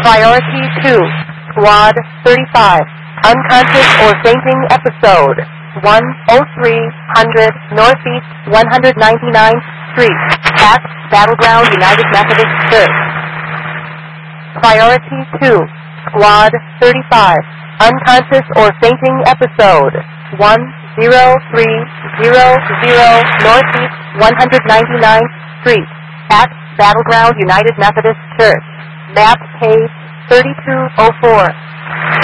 Priority 2, Squad 35, unconscious or fainting episode, 10300 Northeast 199th Street, at Battleground United Methodist Church. Priority 2, Squad 35, unconscious or fainting episode, 10300 Northeast 199th Street, at Battleground United Methodist Church. Map page 3204.